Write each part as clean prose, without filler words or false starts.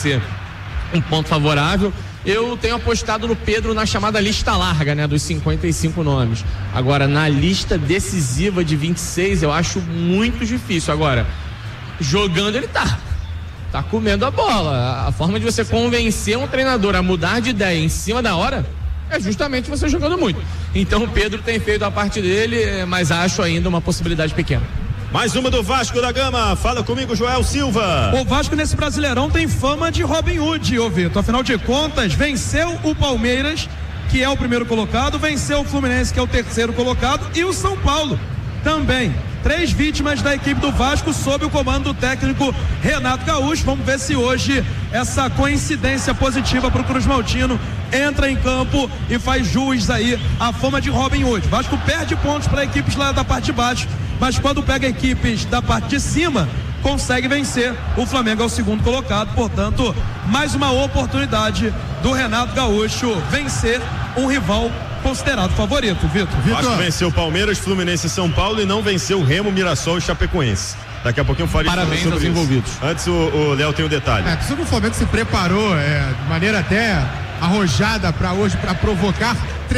ser um ponto favorável. Eu tenho apostado no Pedro na chamada lista larga, né, dos 55 nomes. Agora, na lista decisiva de 26, eu acho muito difícil. Agora, jogando ele tá comendo a bola. A forma de você convencer um treinador a mudar de ideia em cima da hora é justamente você jogando muito. Então o Pedro tem feito a parte dele, mas acho ainda uma possibilidade pequena. Mais uma do Vasco da Gama, fala comigo, Joel Silva. O Vasco nesse Brasileirão tem fama de Robin Hood, ô Vitor. Afinal de contas, venceu o Palmeiras, que é o primeiro colocado, venceu o Fluminense, que é o terceiro colocado, e o São Paulo também. 3 vítimas da equipe do Vasco sob o comando do técnico Renato Gaúcho. Vamos ver se hoje essa coincidência positiva para o Cruz Maltino entra em campo e faz jus aí à fama de Robin Hood. Vasco perde pontos para equipes lá da parte de baixo, mas quando pega equipes da parte de cima, consegue vencer. O Flamengo é o segundo colocado, portanto, mais uma oportunidade do Renato Gaúcho vencer um rival considerado favorito, Vitor. Vasco venceu o Palmeiras, Fluminense e São Paulo e não venceu o Remo, Mirassol e Chapecoense. Daqui a pouquinho eu falei. Parabéns aos envolvidos. Antes o Léo tem um detalhe. O Flamengo se preparou de maneira até arrojada para hoje, para provocar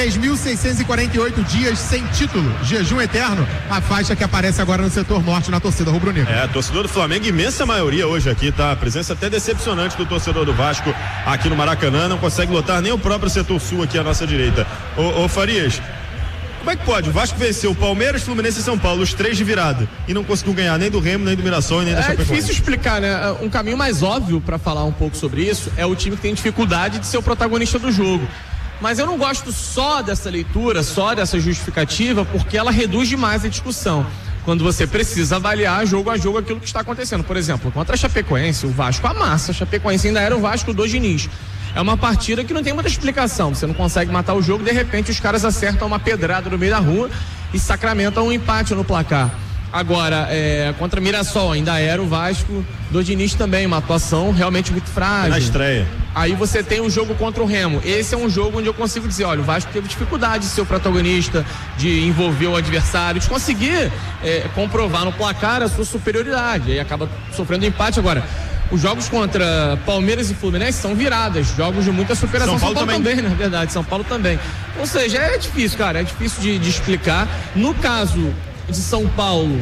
3.648 dias sem título, jejum eterno, a faixa que aparece agora no setor norte na torcida rubro-negra. Torcedor do Flamengo, imensa maioria hoje aqui, tá? A presença até decepcionante do torcedor do Vasco aqui no Maracanã, não consegue lotar nem o próprio setor sul aqui à nossa direita. Ô Farias, como é que pode? O Vasco venceu o Palmeiras, Fluminense e São Paulo, os 3 de virada, e não conseguiu ganhar nem do Remo, nem do Mirassol e nem da Chapecoense. É difícil explicar, né? Um caminho mais óbvio para falar um pouco sobre isso é o time que tem dificuldade de ser o protagonista do jogo. Mas eu não gosto só dessa leitura, só dessa justificativa, porque ela reduz demais a discussão. Quando você precisa avaliar jogo a jogo aquilo que está acontecendo. Por exemplo, contra a Chapecoense, o Vasco amassa. A Chapecoense ainda era o Vasco do Diniz. É uma partida que não tem muita explicação. Você não consegue matar o jogo, de repente os caras acertam uma pedrada no meio da rua e sacramentam um empate no placar. Agora, contra Mirassol, ainda era o Vasco do Diniz também, uma atuação realmente muito frágil. Na estreia. Aí você tem um jogo contra o Remo. Esse é um jogo onde eu consigo dizer, olha, o Vasco teve dificuldade de ser o protagonista, de envolver o adversário, de conseguir comprovar no placar a sua superioridade. Aí acaba sofrendo empate. Agora, os jogos contra Palmeiras e Fluminense são viradas, jogos de muita superação. São Paulo também, na verdade, São Paulo também. Ou seja, é difícil, cara, é difícil de explicar. No caso de São Paulo,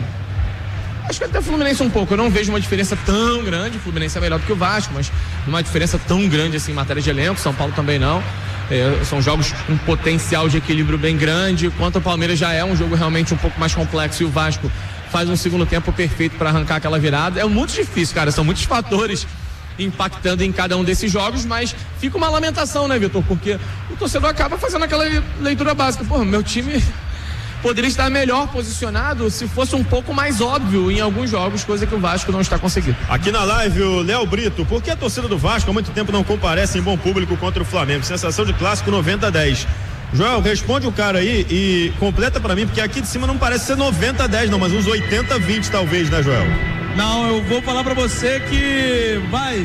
acho que até o Fluminense um pouco, eu não vejo uma diferença tão grande. O Fluminense é melhor do que o Vasco, mas não uma diferença tão grande assim em matéria de elenco. São Paulo também não. São jogos com potencial de equilíbrio bem grande. Quanto ao Palmeiras, já é um jogo realmente um pouco mais complexo, e o Vasco faz um segundo tempo perfeito para arrancar aquela virada. É muito difícil, cara, são muitos fatores impactando em cada um desses jogos, mas fica uma lamentação, né, Vitor? Porque o torcedor acaba fazendo aquela leitura básica. Pô, meu time poderia estar melhor posicionado se fosse um pouco mais óbvio em alguns jogos, coisa que o Vasco não está conseguindo. Aqui na live, o Léo Brito, por que a torcida do Vasco há muito tempo não comparece em bom público contra o Flamengo? Sensação de clássico 90-10. Joel, responde o cara aí e completa pra mim, porque aqui de cima não parece ser 90-10 não, mas uns 80-20 talvez, né, Joel? Não, eu vou falar pra você que vai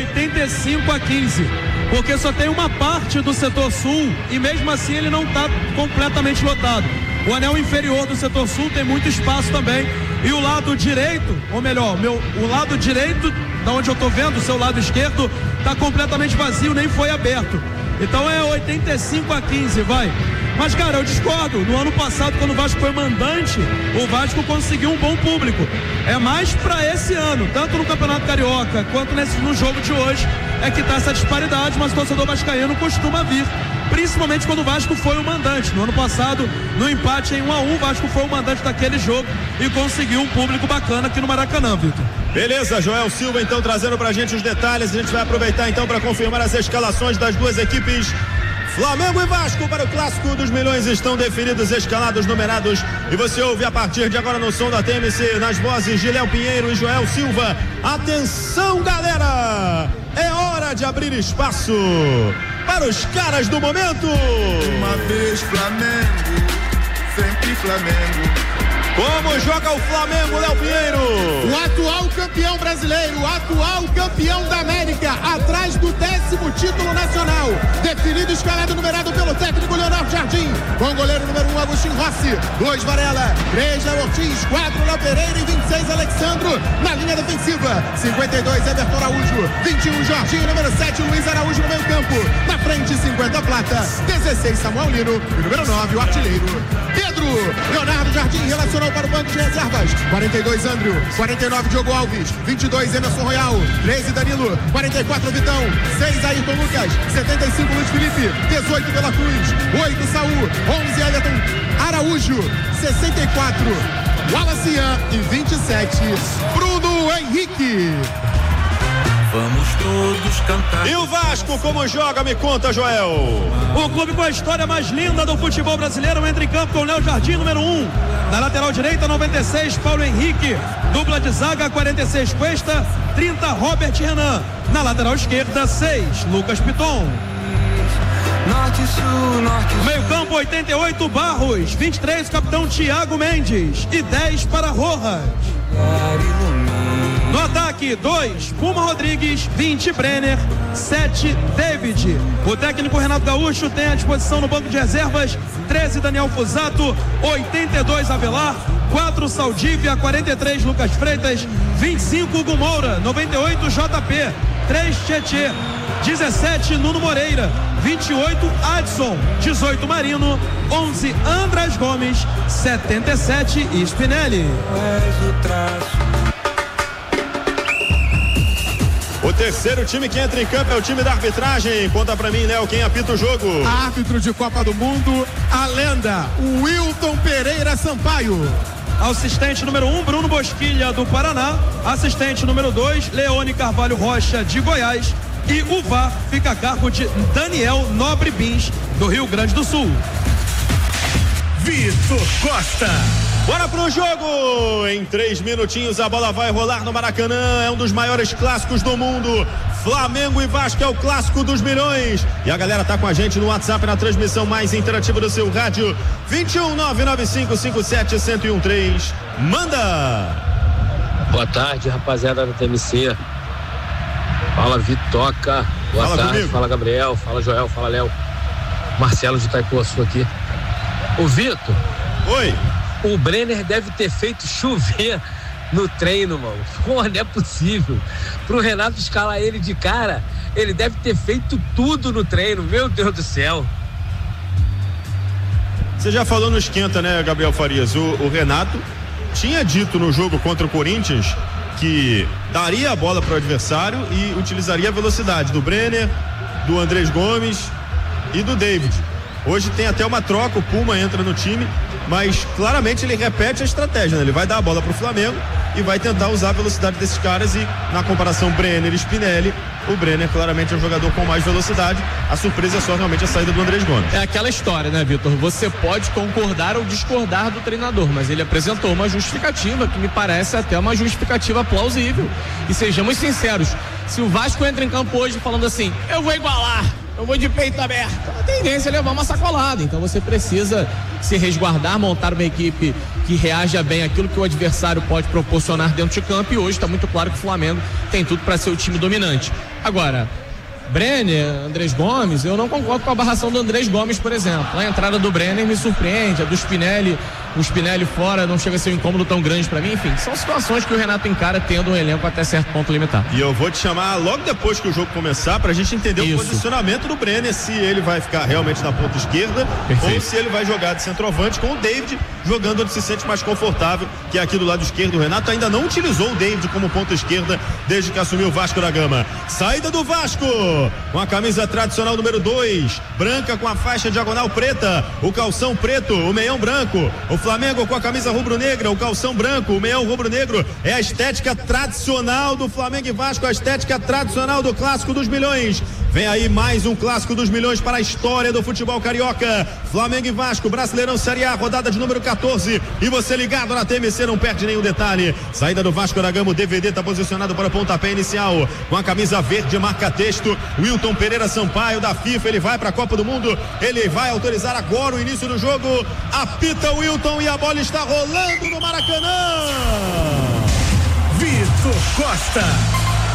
85-15, porque só tem uma parte do setor sul e mesmo assim ele não tá completamente lotado. O anel inferior do setor sul tem muito espaço também, e o lado direito, ou melhor, o lado direito, da onde eu tô vendo, o seu lado esquerdo, tá completamente vazio, nem foi aberto. Então é 85-15, vai. Mas, cara, eu discordo. No ano passado, quando o Vasco foi mandante, o Vasco conseguiu um bom público. É mais pra esse ano, tanto no Campeonato Carioca quanto no jogo de hoje, é que tá essa disparidade, mas o torcedor vascaíno costuma vir, principalmente quando o Vasco foi o mandante. No ano passado, no empate em 1-1, o Vasco foi o mandante daquele jogo e conseguiu um público bacana aqui no Maracanã, Vitor. Beleza, Joel Silva então trazendo pra gente os detalhes. A gente vai aproveitar então para confirmar as escalações das duas equipes. Flamengo e Vasco para o Clássico dos Milhões estão definidos, escalados, numerados, e você ouve a partir de agora no som da TMC, nas vozes de Léo Pinheiro e Joel Silva. Atenção, galera, é hora de abrir espaço para os caras do momento. Uma vez Flamengo, sempre Flamengo. Como joga o Flamengo, Léo Pinheiro? O atual campeão brasileiro, o atual campeão da América, atrás do 10º título nacional. Definido, escalado, numerado pelo técnico Leonardo Jardim. Com o goleiro número 1, Agostinho Rossi, 2 Varela, 3 Léo Ortiz, 4 Léo Pereira e 26 Alexandro na linha defensiva. 52 Everton Araújo, 21 Jorginho, número 7 Luiz Araújo no meio campo. Na frente 50 Plata, 16 Samuel Lino e número 9 o artilheiro Pedro. Leonardo Jardim relacionou para o banco de reservas. 42 Andrew, 49 Diogo Alves, 22 Emerson Royal, 13 Danilo, 44 Vitão, 6 Ayrton Lucas, 75 Luiz Felipe, 18 Pela Cruz, 8 Saúl, 11 Everton Araújo, 64 Wallace Ian e 27 Bruno Henrique. Vamos todos cantar. E o Vasco como joga? Me conta, Joel. O clube com a história mais linda do futebol brasileiro entra em campo com Léo Jardim, número 1. Na lateral direita, 96, Paulo Henrique. Dupla de zaga, 46, Cuesta. 30, Robert Renan. Na lateral esquerda, 6, Lucas Piton. Norte, sul, norte, sul. Meio campo, 88, Barros. 23, capitão Thiago Mendes. E 10 para Rojas. No ataque, 2, Puma Rodrigues, 20, Brenner, 7, David. O técnico Renato Gaúcho tem à disposição no banco de reservas 13, Daniel Fusato, 82, Avelar, 4, Saldívia, 43, Lucas Freitas, 25, Hugo Moura, 98, JP, 3, Tietê, 17, Nuno Moreira, 28, Adson, 18, Marino, 11, Andrés Gomes, 77, Spinelli. O terceiro time que entra em campo é o time da arbitragem. Conta pra mim, Léo, quem apita o jogo? Árbitro de Copa do Mundo, a lenda, Wilton Pereira Sampaio. Assistente número 1, Bruno Bosquilha, do Paraná. Assistente número 2, Leone Carvalho Rocha, de Goiás. E o VAR fica a cargo de Daniel Nobre Bins, do Rio Grande do Sul. Vitor Costa. Bora pro jogo! Em 3 minutinhos a bola vai rolar no Maracanã. É um dos maiores clássicos do mundo. Flamengo e Vasco é o clássico dos milhões. E a galera tá com a gente no WhatsApp, na transmissão mais interativa do seu rádio. 21995571013. Manda! Boa tarde, rapaziada da TMC. Fala Vitoca. Boa Fala tarde, comigo. Fala Gabriel, fala Joel, fala Léo. Marcelo de Itaipuaçu aqui. Ô Vitor. Oi. O Brenner deve ter feito chover no treino, mano. Pô, não é possível. Pro Renato escalar ele de cara, ele deve ter feito tudo no treino. Meu Deus do céu. Você já falou no esquenta, né, Gabriel Farias? O Renato tinha dito no jogo contra o Corinthians que daria a bola para o adversário e utilizaria a velocidade do Brenner, do Andrés Gomes e do David. Hoje tem até uma troca, o Puma entra no time, mas claramente ele repete a estratégia, né? Ele vai dar a bola pro Flamengo e vai tentar usar a velocidade desses caras. E na comparação Brenner e Spinelli, o Brenner claramente é um jogador com mais velocidade. A surpresa é só realmente a saída do Andrés Gomes. É aquela história, né, Vitor? Você pode concordar ou discordar do treinador, mas ele apresentou uma justificativa que me parece até uma justificativa plausível. E sejamos sinceros, se o Vasco entra em campo hoje falando assim, eu vou igualar, eu vou de peito aberto, a tendência é levar uma sacolada. Então você precisa se resguardar, montar uma equipe que reaja bem àquilo que o adversário pode proporcionar dentro de campo. E hoje está muito claro que o Flamengo tem tudo para ser o time dominante. Agora, Brenner, Andrés Gomes, eu não concordo com a barração do Andrés Gomes, por exemplo. A entrada do Brenner me surpreende, a do Spinelli, o Spinelli fora não chega a ser um incômodo tão grande pra mim. Enfim, são situações que o Renato encara tendo um elenco até certo ponto limitado. E eu vou te chamar logo depois que o jogo começar pra gente entender o posicionamento do Brenner, se ele vai ficar realmente na ponta esquerda. Perfeito. Ou se ele vai jogar de centroavante com o David jogando onde se sente mais confortável, que é aqui do lado esquerdo. O Renato ainda não utilizou o David como ponta esquerda desde que assumiu o Vasco da Gama. Saída do Vasco com a camisa tradicional número 2, branca com a faixa diagonal preta, o calção preto, o meião branco. O Flamengo com a camisa rubro-negra, o calção branco, o meião rubro-negro. É a estética tradicional do Flamengo e Vasco, a estética tradicional do clássico dos milhões. Vem aí mais um clássico dos milhões para a história do futebol carioca. Flamengo e Vasco, Brasileirão Série A, rodada de número 14. E você ligado na TMC não perde nenhum detalhe. Saída do Vasco da Gama, o DVD está posicionado para o pontapé inicial. Com a camisa verde, marca texto, Wilton Pereira Sampaio da FIFA. Ele vai para a Copa do Mundo. Ele vai autorizar agora o início do jogo. Apita o Wilton e a bola está rolando no Maracanã. Vitor Costa.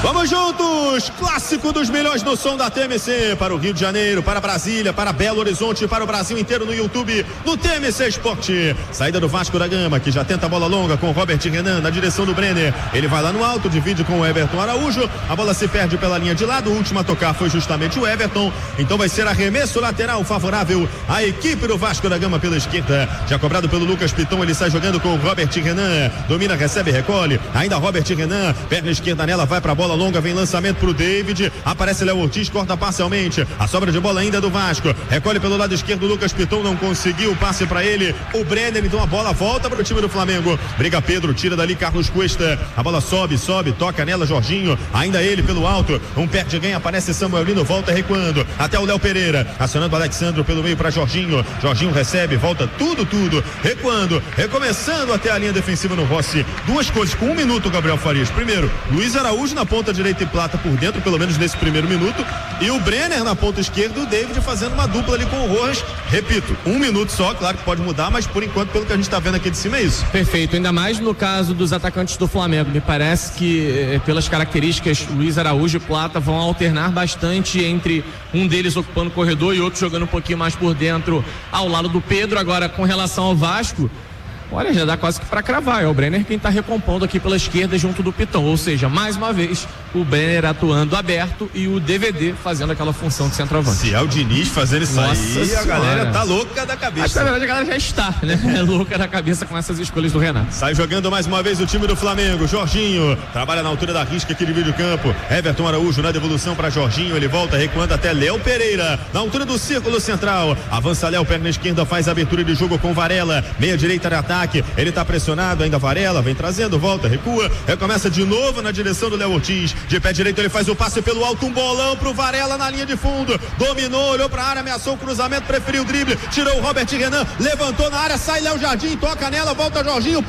Vamos juntos, clássico dos milhões no som da TMC, para o Rio de Janeiro, para Brasília, para Belo Horizonte, para o Brasil inteiro no YouTube, no TMC Esporte. Saída do Vasco da Gama, que já tenta a bola longa com o Robert Renan na direção do Brenner. Ele vai lá no alto, divide com o Everton Araújo, a bola se perde pela linha de lado, o último a tocar foi justamente o Everton, então vai ser arremesso lateral favorável à equipe do Vasco da Gama pela esquerda, já cobrado pelo Lucas Piton, ele sai jogando com o Robert Renan, domina, recebe, recolhe, ainda Robert Renan, perna esquerda nela, vai pra bola longa, vem lançamento pro David, aparece Léo Ortiz, corta parcialmente, a sobra de bola ainda é do Vasco, recolhe pelo lado esquerdo, Lucas Piton não conseguiu o passe pra ele, o Brenner, então a bola volta pro time do Flamengo, briga Pedro, tira dali Carlos Cuesta, a bola sobe, toca nela Jorginho, ainda ele pelo alto, um perde ganha, aparece Samuelino, volta recuando, até o Léo Pereira, acionando o Alexandro pelo meio pra Jorginho, Jorginho recebe, volta tudo, recuando, recomeçando até a linha defensiva no Rossi, duas coisas, com 1 minuto, Gabriel Farias, primeiro, Luiz Araújo na ponta direita e Plata por dentro, pelo menos nesse primeiro minuto, e o Brenner na ponta esquerda, o David fazendo uma dupla ali com o Rojas, repito, 1 minuto só, claro que pode mudar, mas por enquanto, pelo que a gente tá vendo aqui de cima é isso. Perfeito, ainda mais no caso dos atacantes do Flamengo, me parece que pelas características, Luiz Araújo e Plata vão alternar bastante entre um deles ocupando o corredor e outro jogando um pouquinho mais por dentro ao lado do Pedro. Agora, com relação ao Vasco, olha, já dá quase que para cravar, é o Brenner quem tá recompondo aqui pela esquerda junto do Piton, ou seja, mais uma vez o Brenner atuando aberto e o DVD fazendo aquela função de centroavante. Se é o Diniz fazendo isso aí, a galera tá louca da cabeça. Acho que na verdade a galera já está, né? É louca da cabeça com essas escolhas do Renato. Sai jogando mais uma vez o time do Flamengo, Jorginho, trabalha na altura da risca que divide o campo, Everton Araújo na devolução para Jorginho, ele volta recuando até Léo Pereira, na altura do círculo central, avança Léo, perna esquerda, faz a abertura de jogo com Varela, meia direita de ataque, ele tá pressionado, ainda Varela, vem trazendo, volta, recua, recomeça de novo na direção do Léo Ortiz, de pé direito ele faz o passe pelo alto, um bolão pro Varela na linha de fundo, dominou, olhou pra área, ameaçou o cruzamento, preferiu o drible, tirou o Robert Renan, levantou na área, sai Léo Jardim, toca nela, volta Jorginho,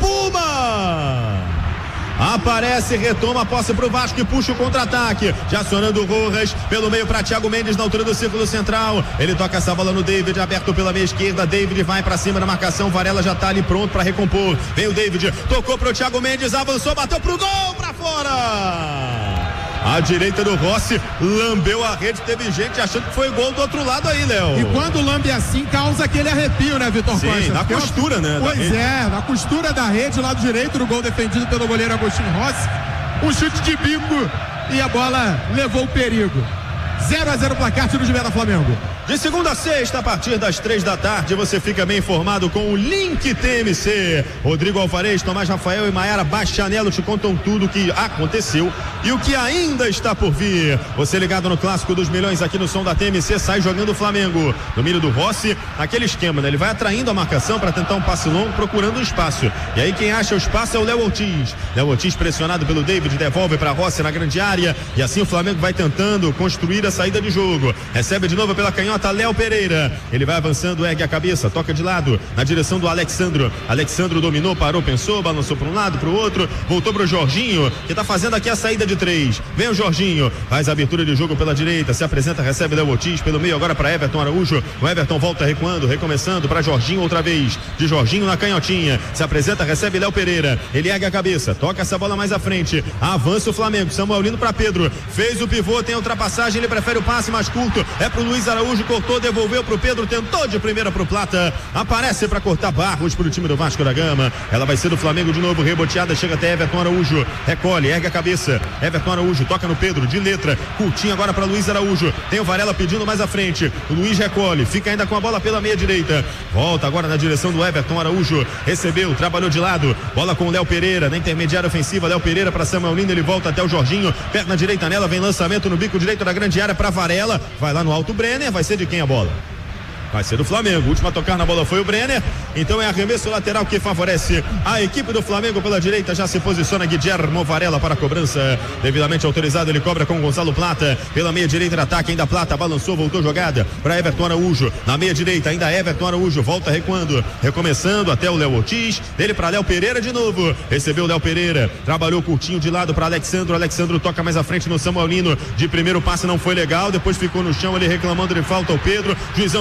Puma! Aparece, retoma a posse pro Vasco e puxa o contra-ataque, já acionando o Rojas pelo meio para Thiago Mendes na altura do círculo central, ele toca essa bola no David, aberto pela meia esquerda, David vai para cima da marcação, Varela já tá ali pronto para recompor, vem o David, tocou pro Thiago Mendes, avançou, bateu pro gol, para fora! A direita do Rossi lambeu a rede, teve gente achando que foi gol do outro lado aí, Léo. E quando lambe assim, causa aquele arrepio, né, Vitor Costa? Sim, na costura, né? Pois é, na costura da rede, lado direito do gol defendido pelo goleiro Agostinho Rossi. Um chute de bico e a bola levou o perigo. 0-0 placar, tiro de meta Flamengo. De segunda a sexta, a partir das 3 da tarde, você fica bem informado com o Link TMC. Rodrigo Alvarez, Tomás Rafael e Maiara Bastianello te contam tudo o que aconteceu e o que ainda está por vir. Você ligado no Clássico dos Milhões aqui no som da TMC, sai jogando o Flamengo. Domínio do Rossi, aquele esquema, né? Ele vai atraindo a marcação para tentar um passe longo, procurando um espaço. E aí quem acha o espaço é o Léo Ortiz. Léo Ortiz pressionado pelo David, devolve para Rossi na grande área. E assim o Flamengo vai tentando construir a saída de jogo. Recebe de novo pela canhota Léo Pereira, ele vai avançando, ergue a cabeça, toca de lado, na direção do Alexandro. Alexandro dominou, parou, pensou, balançou para um lado, para o outro, voltou pro Jorginho, que tá fazendo aqui a saída de 3. Vem o Jorginho, faz a abertura de jogo pela direita, se apresenta, recebe Léo Ortiz pelo meio agora para Everton Araújo. O Everton volta recuando, recomeçando para Jorginho outra vez. De Jorginho na canhotinha, se apresenta, recebe Léo Pereira, ele ergue a cabeça, toca essa bola mais à frente, avança o Flamengo, Samuelino para Pedro, fez o pivô, tem a ultrapassagem, ele prefere o passe mais curto, é pro Luiz Araújo, cortou, devolveu pro Pedro, tentou de primeira pro Plata, aparece para cortar Barros pro time do Vasco da Gama, ela vai ser do Flamengo de novo, reboteada, chega até Everton Araújo, recolhe, ergue a cabeça, Everton Araújo, toca no Pedro, de letra, curtinho agora para Luiz Araújo, tem o Varela pedindo mais à frente, o Luiz recolhe, fica ainda com a bola pela meia direita, volta agora na direção do Everton Araújo, recebeu, trabalhou de lado, bola com o Léo Pereira, na intermediária ofensiva, Léo Pereira para Samuel Lino, ele volta até o Jorginho, perna direita nela, vem lançamento no bico direito da grande área para Varela, vai lá no alto Brenner, vai ser de quem a bola? Vai ser do Flamengo. O último a tocar na bola foi o Brenner. Então é arremesso lateral que favorece a equipe do Flamengo pela direita. Já se posiciona Guilherme Varela para a cobrança. Devidamente autorizado, ele cobra com Gonzalo Plata. Pela meia direita de ataque, ainda Plata balançou, voltou jogada para Everton Araújo. Na meia direita, ainda Everton Araújo. Volta recuando, recomeçando até o Léo Ortiz. Dele para Léo Pereira de novo. Recebeu o Léo Pereira. Trabalhou curtinho de lado para Alexandro. Alexandro toca mais à frente no Samuelino. De primeiro passe não foi legal. Depois ficou no chão, ele reclamando de falta ao Pedro. Juizão disse que não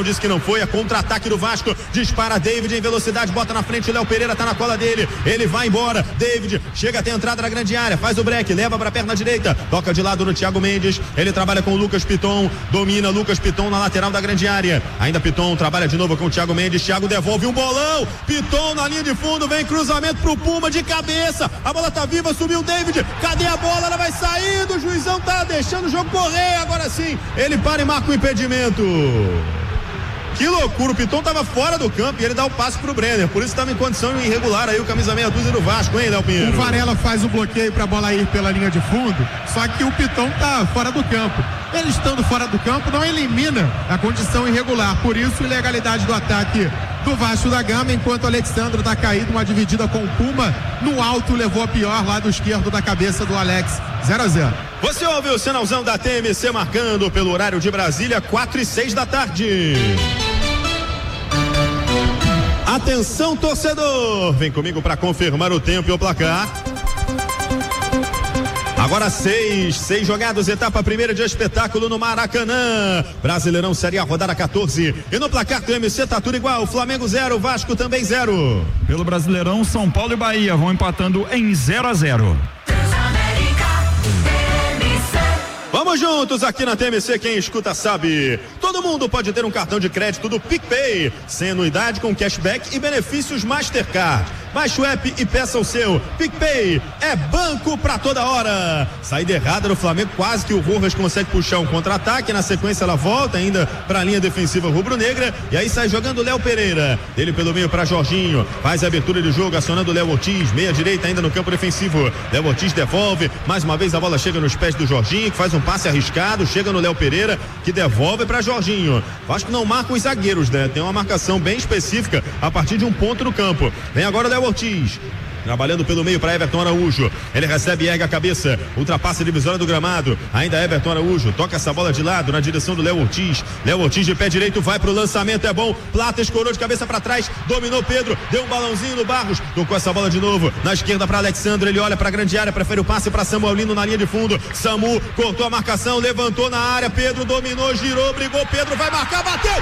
foi, a contra-ataque do Vasco, dispara David em velocidade, bota na frente, o Léo Pereira tá na cola dele, ele vai embora, David chega até a entrada na grande área, faz o break, leva pra perna direita, toca de lado no Thiago Mendes, ele trabalha com o Lucas Piton, domina Lucas Piton na lateral da grande área, ainda Piton trabalha de novo com o Thiago Mendes, Thiago devolve um bolão, Piton na linha de fundo, vem cruzamento pro Puma de cabeça, a bola tá viva, subiu o David, cadê a bola? Ela vai saindo, o juizão tá deixando o jogo correr, agora sim, ele para e marca o impedimento. Que loucura, o Piton tava fora do campo e ele dá o passe pro Brenner, por isso tava em condição irregular aí o camisa meia dúzia do Vasco, hein, Léo Pinheiro? O Varela faz o bloqueio pra bola ir pela linha de fundo, só que o Piton tá fora do campo. Ele estando fora do campo não elimina a condição irregular, por isso ilegalidade do ataque do Vasco da Gama, enquanto o Alexandre tá caído, uma dividida com o Puma, no alto levou a pior, lado esquerdo da cabeça do Alex, 0-0. Você ouve o sinalzão da TMC marcando pelo horário de Brasília, 4:06 da tarde. Atenção, torcedor, vem comigo para confirmar o tempo e o placar. Agora 6 jogados, etapa primeira de espetáculo no Maracanã. Brasileirão Série A, rodada 14. E no placar do MC tá tudo igual. Flamengo 0, Vasco também 0. Pelo Brasileirão, São Paulo e Bahia vão empatando em 0-0. Vamos juntos aqui na TMC, quem escuta sabe. Todo mundo pode ter um cartão de crédito do PicPay, sem anuidade, com cashback e benefícios Mastercard. Baixe o app e peça o seu. PicPay é banco pra toda hora. Saída errada do Flamengo, quase que o Rojas consegue puxar um contra-ataque. Na sequência ela volta ainda pra linha defensiva rubro-negra. E aí sai jogando o Léo Pereira. Ele pelo meio pra Jorginho. Faz a abertura de jogo, acionando o Léo Ortiz. Meia direita ainda no campo defensivo. Léo Ortiz devolve. Mais uma vez a bola chega nos pés do Jorginho, que faz um passe arriscado. Chega no Léo Pereira, que devolve pra Jorginho. Vasco não marca os zagueiros, né? Tem uma marcação bem específica a partir de um ponto no campo. Vem agora o Léo Ortiz. Trabalhando pelo meio para Everton Araújo. Ele recebe e ergue a cabeça. Ultrapassa a divisória do gramado. Ainda Everton Araújo. Toca essa bola de lado na direção do Léo Ortiz. Léo Ortiz de pé direito vai pro lançamento. É bom. Plata escorou de cabeça para trás. Dominou Pedro. Deu um balãozinho no Barros. Tocou essa bola de novo. Na esquerda para Alexandre. Ele olha para a grande área. Prefere o passe para Samuelino na linha de fundo. Samu cortou a marcação. Levantou na área. Pedro dominou. Girou. Brigou. Pedro vai marcar. Bateu.